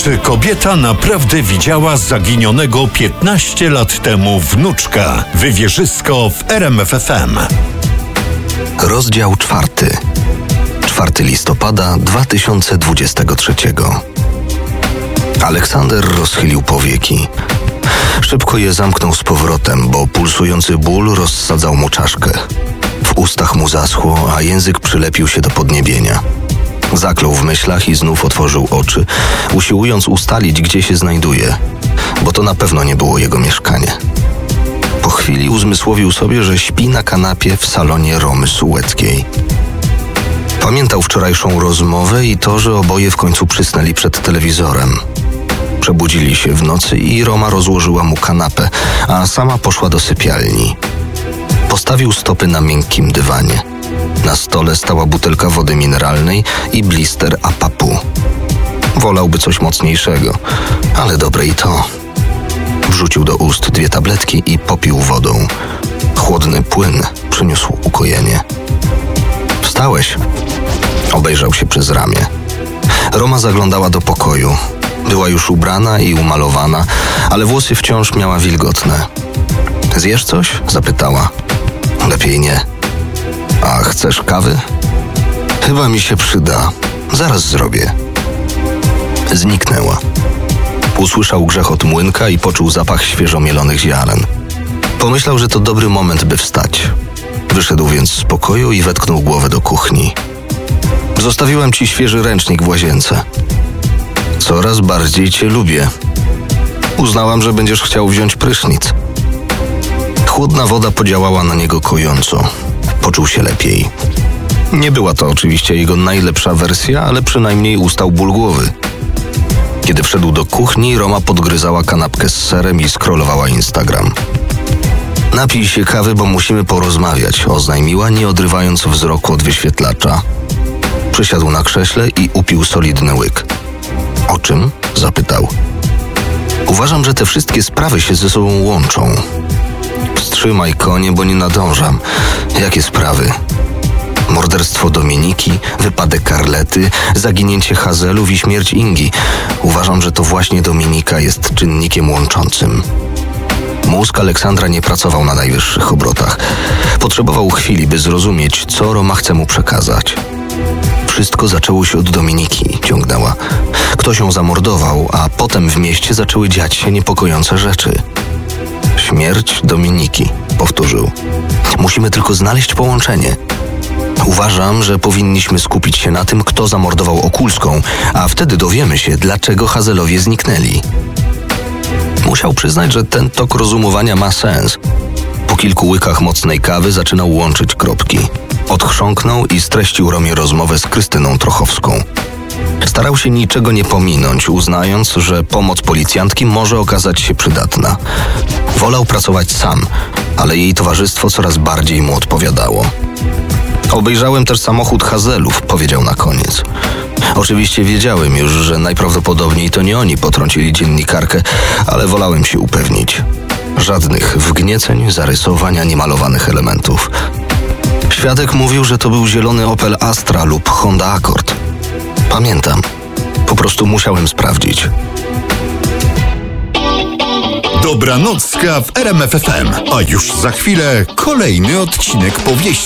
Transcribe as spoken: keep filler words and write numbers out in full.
Czy kobieta naprawdę widziała zaginionego piętnaście lat temu wnuczka? Wywierzysko w R M F F M. Rozdział czwarty. czwartego listopada dwa tysiące dwudziestego trzeciego. Aleksander rozchylił powieki. Szybko je zamknął z powrotem, bo pulsujący ból rozsadzał mu czaszkę. W ustach mu zaschło, a język przylepił się do podniebienia. Zaklął w myślach i znów otworzył oczy, usiłując ustalić, gdzie się znajduje, bo to na pewno nie było jego mieszkanie. Po chwili uzmysłowił sobie, że śpi na kanapie w salonie Romy Sułeckiej. Pamiętał wczorajszą rozmowę i to, że oboje w końcu przysnęli przed telewizorem. Przebudzili się w nocy i Roma rozłożyła mu kanapę, a sama poszła do sypialni. Postawił stopy na miękkim dywanie. Na stole stała butelka wody mineralnej i blister Apapu. Wolałby coś mocniejszego, ale dobre i to. Wrzucił do ust dwie tabletki i popił wodą. Chłodny płyn przyniósł ukojenie. Wstałeś? Obejrzał się przez ramię. Roma zaglądała do pokoju. Była już ubrana i umalowana, ale włosy wciąż miała wilgotne. Zjesz coś? Zapytała. Lepiej nie. A chcesz kawy? Chyba mi się przyda. Zaraz zrobię. Zniknęła. Usłyszał grzechot młynka i poczuł zapach świeżo mielonych ziaren. Pomyślał, że to dobry moment, by wstać. Wyszedł więc z pokoju i wetknął głowę do kuchni. Zostawiłem ci świeży ręcznik w łazience. Coraz bardziej cię lubię. Uznałam, że będziesz chciał wziąć prysznic. Chłodna woda podziałała na niego kojąco. Poczuł się lepiej. Nie była to oczywiście jego najlepsza wersja, ale przynajmniej ustał ból głowy. Kiedy wszedł do kuchni, Roma podgryzała kanapkę z serem i scrollowała Instagram. Napij się kawy, bo musimy porozmawiać, oznajmiła, nie odrywając wzroku od wyświetlacza. Przysiadł na krześle i upił solidny łyk. O czym? Zapytał. Uważam, że te wszystkie sprawy się ze sobą łączą. Wstrzymaj konie, bo nie nadążam. Jakie sprawy? Morderstwo Dominiki, wypadek Carlety, zaginięcie Hazelów i śmierć Ingi. Uważam, że to właśnie Dominika jest czynnikiem łączącym. Mózg Aleksandra nie pracował na najwyższych obrotach. Potrzebował chwili, by zrozumieć, co Roma chce mu przekazać. Wszystko zaczęło się od Dominiki, ciągnęła. Ktoś ją zamordował, a potem w mieście zaczęły dziać się niepokojące rzeczy. Śmierć Dominiki, powtórzył. Musimy tylko znaleźć połączenie. Uważam, że powinniśmy skupić się na tym, kto zamordował Okulską, a wtedy dowiemy się, dlaczego Hazelowie zniknęli. Musiał przyznać, że ten tok rozumowania ma sens. Po kilku łykach mocnej kawy zaczynał łączyć kropki. Odchrząknął i streścił Romie rozmowę z Krystyną Trochowską. Starał się niczego nie pominąć, uznając, że pomoc policjantki może okazać się przydatna. Wolał pracować sam, ale jej towarzystwo coraz bardziej mu odpowiadało. Obejrzałem też samochód Hazelów, powiedział na koniec. Oczywiście wiedziałem już, że najprawdopodobniej to nie oni potrącili dziennikarkę, ale wolałem się upewnić. Żadnych wgnieceń, zarysowań, ani malowanych elementów. Świadek mówił, że to był zielony Opel Astra lub Honda Accord. Pamiętam. Po prostu musiałem sprawdzić. Dobranocka w R M F F M, a już za chwilę kolejny odcinek powieści.